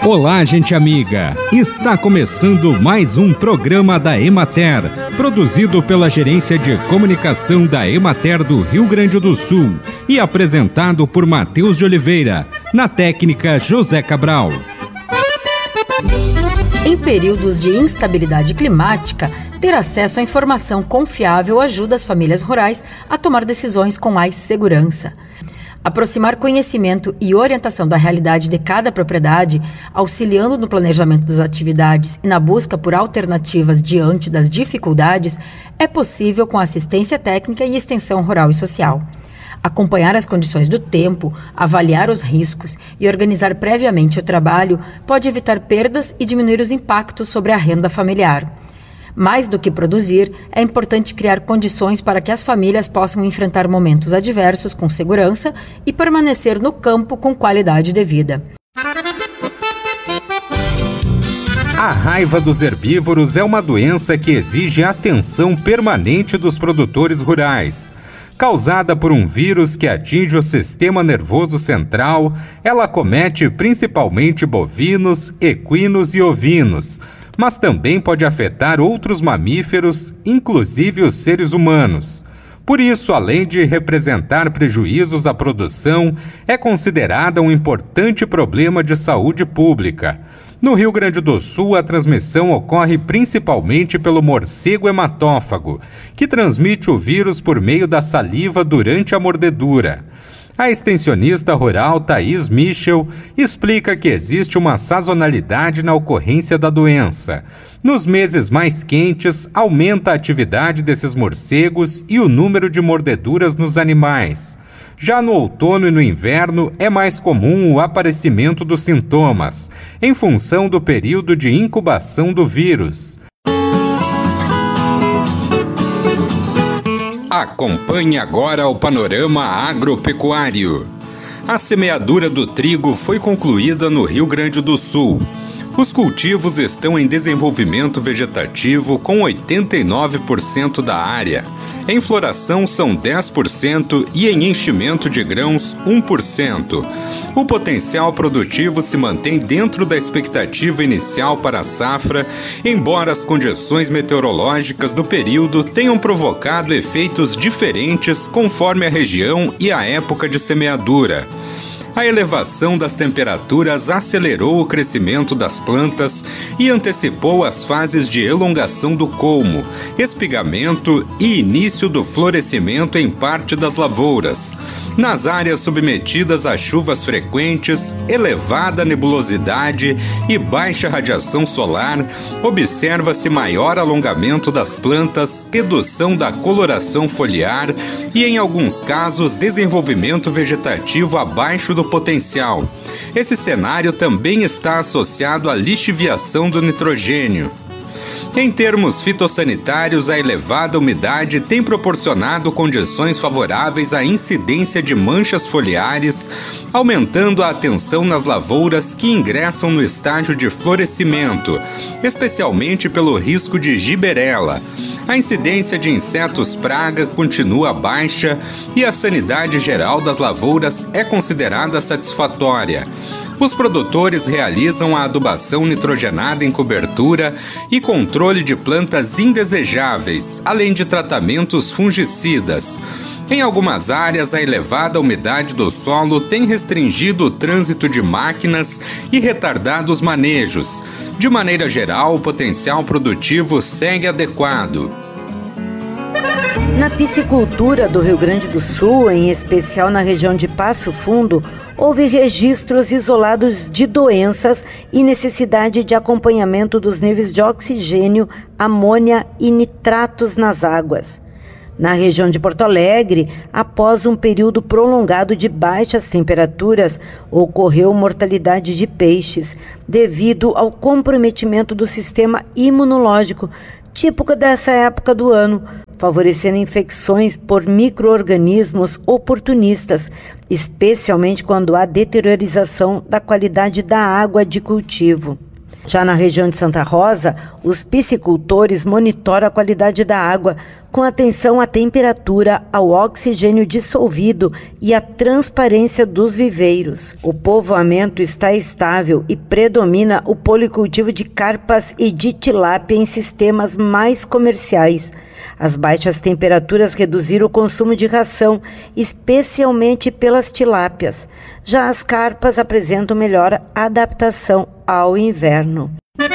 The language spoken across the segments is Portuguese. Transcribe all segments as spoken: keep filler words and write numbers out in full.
Olá, gente amiga! Está começando mais um programa da Emater, produzido pela Gerência de Comunicação da Emater do Rio Grande do Sul e apresentado por Matheus de Oliveira, na técnica José Cabral. Em períodos de instabilidade climática, ter acesso à informação confiável ajuda as famílias rurais a tomar decisões com mais segurança. Aproximar conhecimento e orientação da realidade de cada propriedade, auxiliando no planejamento das atividades e na busca por alternativas diante das dificuldades, é possível com assistência técnica e extensão rural e social. Acompanhar as condições do tempo, avaliar os riscos e organizar previamente o trabalho pode evitar perdas e diminuir os impactos sobre a renda familiar. Mais do que produzir, é importante criar condições para que as famílias possam enfrentar momentos adversos com segurança e permanecer no campo com qualidade de vida. A raiva dos herbívoros é uma doença que exige atenção permanente dos produtores rurais. Causada por um vírus que atinge o sistema nervoso central, ela acomete principalmente bovinos, equinos e ovinos, mas também pode afetar outros mamíferos, inclusive os seres humanos. Por isso, além de representar prejuízos à produção, é considerada um importante problema de saúde pública. No Rio Grande do Sul, a transmissão ocorre principalmente pelo morcego hematófago, que transmite o vírus por meio da saliva durante a mordedura. A extensionista rural Thaís Michel explica que existe uma sazonalidade na ocorrência da doença. Nos meses mais quentes, aumenta a atividade desses morcegos e o número de mordeduras nos animais. Já no outono e no inverno, é mais comum o aparecimento dos sintomas, em função do período de incubação do vírus. Acompanhe agora o panorama agropecuário. A semeadura do trigo foi concluída no Rio Grande do Sul. Os cultivos estão em desenvolvimento vegetativo com oitenta e nove por cento da área. Em floração são dez por cento e em enchimento de grãos um por cento. O potencial produtivo se mantém dentro da expectativa inicial para a safra, embora as condições meteorológicas do período tenham provocado efeitos diferentes conforme a região e a época de semeadura. A elevação das temperaturas acelerou o crescimento das plantas e antecipou as fases de elongação do colmo, espigamento e início do florescimento em parte das lavouras. Nas áreas submetidas a chuvas frequentes, elevada nebulosidade e baixa radiação solar, observa-se maior alongamento das plantas, redução da coloração foliar e, em alguns casos, desenvolvimento vegetativo abaixo do potencial. Esse cenário também está associado à lixiviação do nitrogênio. Em termos fitossanitários, a elevada umidade tem proporcionado condições favoráveis à incidência de manchas foliares, aumentando a atenção nas lavouras que ingressam no estágio de florescimento, especialmente pelo risco de giberela. A incidência de insetos praga continua baixa e a sanidade geral das lavouras é considerada satisfatória. Os produtores realizam a adubação nitrogenada em cobertura e controle de plantas indesejáveis, além de tratamentos fungicidas. Em algumas áreas, a elevada umidade do solo tem restringido o trânsito de máquinas e retardado os manejos. De maneira geral, o potencial produtivo segue adequado. Na piscicultura do Rio Grande do Sul, em especial na região de Passo Fundo, houve registros isolados de doenças e necessidade de acompanhamento dos níveis de oxigênio, amônia e nitratos nas águas. Na região de Porto Alegre, após um período prolongado de baixas temperaturas, ocorreu mortalidade de peixes devido ao comprometimento do sistema imunológico, típico dessa época do ano, favorecendo infecções por micro-organismos oportunistas, especialmente quando há deteriorização da qualidade da água de cultivo. Já na região de Santa Rosa, os piscicultores monitoram a qualidade da água com atenção à temperatura, ao oxigênio dissolvido e à transparência dos viveiros. O povoamento está estável e predomina o policultivo de carpas e de tilápia em sistemas mais comerciais. As baixas temperaturas reduziram o consumo de ração, especialmente pelas tilápias. Já as carpas apresentam melhor adaptação ao inverno.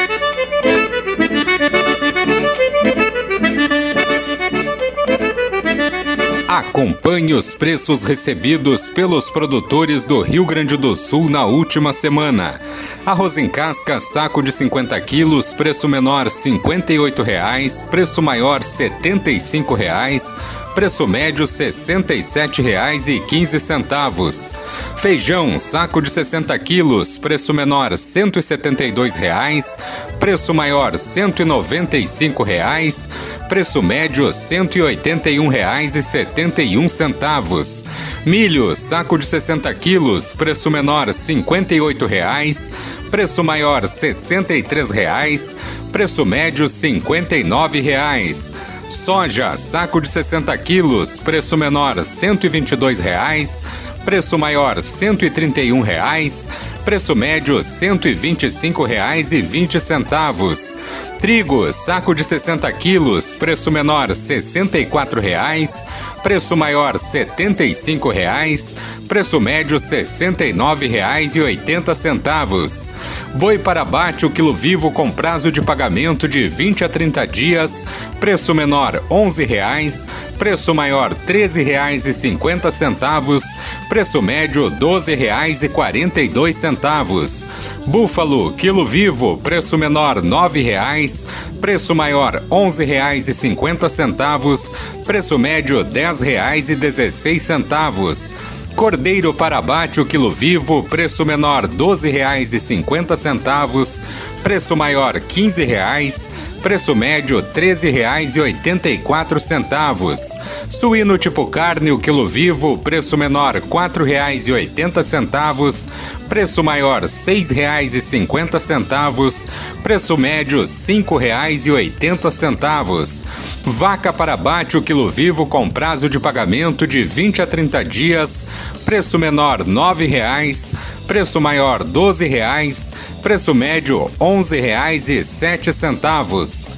Acompanhe os preços recebidos pelos produtores do Rio Grande do Sul na última semana. Arroz em casca, saco de cinquenta quilos, preço menor cinquenta e oito reais, preço maior setenta e cinco reais, preço médio sessenta e sete reais e quinze centavos. Feijão, saco de sessenta quilos, preço menor cento e setenta e dois reais, preço maior cento e noventa e cinco reais, preço médio cento e oitenta e um reais e setenta e um centavos. Milho, saco de sessenta quilos, preço menor cinquenta e oito reais, preço maior sessenta e três reais, preço médio cinquenta e nove reais. Soja, saco de sessenta quilos, preço menor cento e vinte e dois reais, preço maior cento e trinta e um reais, preço médio cento e vinte e cinco reais e vinte centavos. Trigo, saco de sessenta quilos, preço menor sessenta e quatro reais, preço maior setenta e cinco reais, preço médio sessenta e nove reais e oitenta centavos. Boi para abate, o quilo vivo com prazo de pagamento de vinte a trinta dias, preço menor onze reais, preço maior treze reais e cinquenta centavos, preço médio doze reais e quarenta e dois centavos. Búfalo, quilo vivo, preço menor nove reais, preço maior onze reais e cinquenta centavos, preço médio dez reais e dezesseis centavos. Cordeiro para abate, o quilo vivo, preço menor doze reais e cinquenta centavos, preço maior quinze reais, preço médio treze reais e oitenta e quatro centavos. Suíno tipo carne, o quilo vivo, preço menor quatro reais e oitenta centavos, preço maior seis reais e cinquenta centavos, preço médio cinco reais e oitenta centavos. Vaca para abate, o quilo vivo com prazo de pagamento de vinte a trinta dias, preço menor nove reais, preço maior doze reais, preço médio onze reais e sete centavos.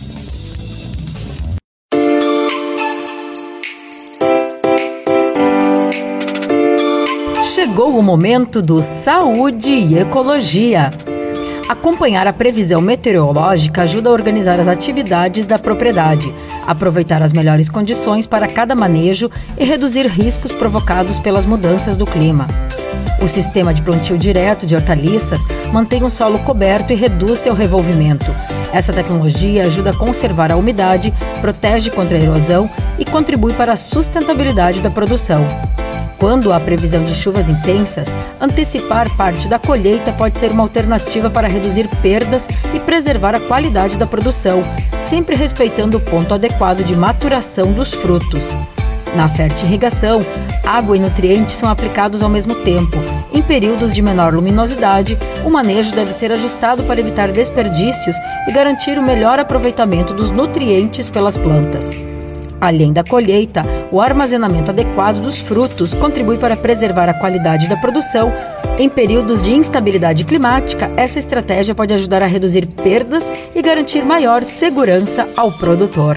Chegou o momento do Saúde e Ecologia. Acompanhar a previsão meteorológica ajuda a organizar as atividades da propriedade, aproveitar as melhores condições para cada manejo e reduzir riscos provocados pelas mudanças do clima. O sistema de plantio direto de hortaliças mantém o solo coberto e reduz seu revolvimento. Essa tecnologia ajuda a conservar a umidade, protege contra a erosão e contribui para a sustentabilidade da produção. Quando há previsão de chuvas intensas, antecipar parte da colheita pode ser uma alternativa para reduzir perdas e preservar a qualidade da produção, sempre respeitando o ponto adequado de maturação dos frutos. Na fertirrigação, água e nutrientes são aplicados ao mesmo tempo. Em períodos de menor luminosidade, o manejo deve ser ajustado para evitar desperdícios e garantir o melhor aproveitamento dos nutrientes pelas plantas. Além da colheita, o armazenamento adequado dos frutos contribui para preservar a qualidade da produção. Em períodos de instabilidade climática, essa estratégia pode ajudar a reduzir perdas e garantir maior segurança ao produtor.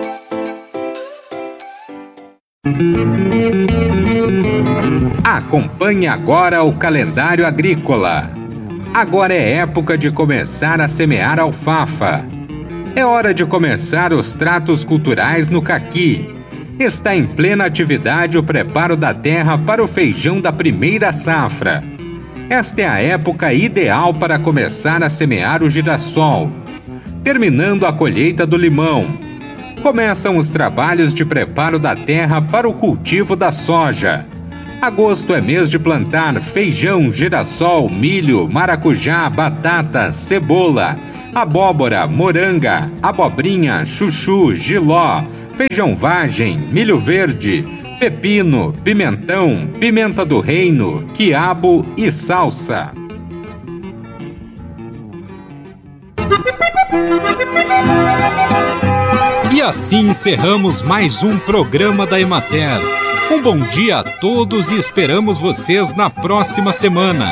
Acompanhe agora o calendário agrícola. Agora é época de começar a semear alfafa. É hora de começar os tratos culturais no caqui. Está em plena atividade o preparo da terra para o feijão da primeira safra. Esta é a época ideal para começar a semear o girassol. Terminando a colheita do limão. Começam os trabalhos de preparo da terra para o cultivo da soja. Agosto é mês de plantar feijão, girassol, milho, maracujá, batata, cebola, abóbora, moranga, abobrinha, chuchu, jiló, feijão vagem, milho verde, pepino, pimentão, pimenta do reino, quiabo e salsa. E assim encerramos mais um programa da Emater. Um bom dia a todos e esperamos vocês na próxima semana.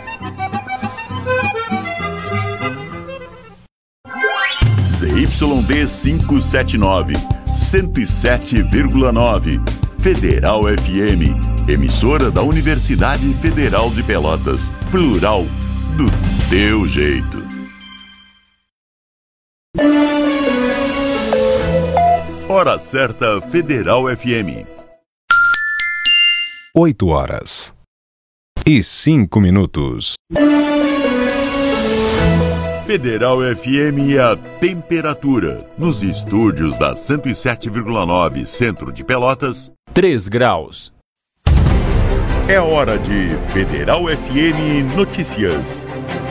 Z Y D quinhentos e setenta e nove, cento e sete vírgula nove, Federal F M, emissora da Universidade Federal de Pelotas, plural, do teu jeito. Hora certa, Federal F M. Oito horas e cinco minutos. Federal F M e a temperatura. Nos estúdios da cento e sete vírgula nove, centro de Pelotas, três graus. É hora de Federal F M Notícias.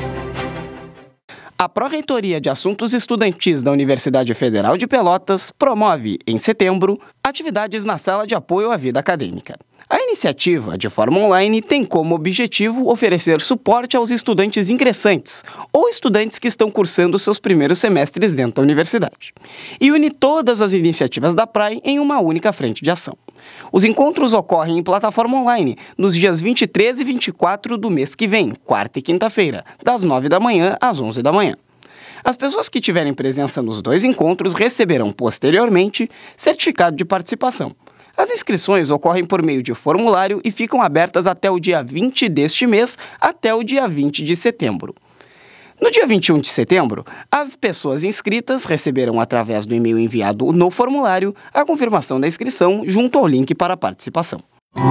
A Pró-Reitoria de Assuntos Estudantis da Universidade Federal de Pelotas promove, em setembro, atividades na Sala de Apoio à Vida Acadêmica. A iniciativa, de forma online, tem como objetivo oferecer suporte aos estudantes ingressantes ou estudantes que estão cursando seus primeiros semestres dentro da universidade, e une todas as iniciativas da P R A I em uma única frente de ação. Os encontros ocorrem em plataforma online nos dias vinte e três e vinte e quatro do mês que vem, quarta e quinta-feira, das nove da manhã às onze da manhã. As pessoas que tiverem presença nos dois encontros receberão, posteriormente, certificado de participação. As inscrições ocorrem por meio de formulário e ficam abertas até o dia vinte deste mês até o dia vinte de setembro. No dia vinte e um de setembro, as pessoas inscritas receberão, através do e-mail enviado no formulário, a confirmação da inscrição junto ao link para a participação.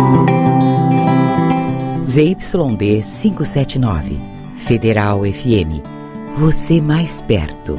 Z Y D quinhentos e setenta e nove, Federal F M. Você mais perto.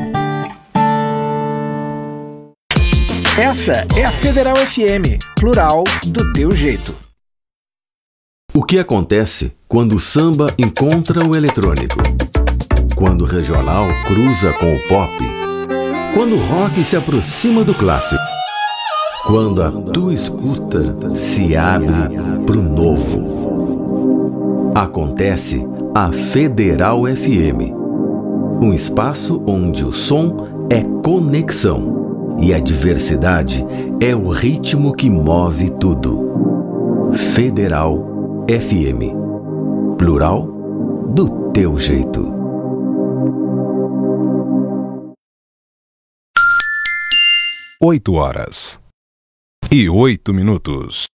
Essa é a Federal F M, plural, do teu jeito. O que acontece quando o samba encontra o eletrônico? Quando o regional cruza com o pop? Quando o rock se aproxima do clássico? Quando a tua escuta se abre para o novo? Acontece a Federal F M, um espaço onde o som é conexão e a diversidade é o ritmo que move tudo. Federal F M, plural, do teu jeito. Oito horas e oito minutos.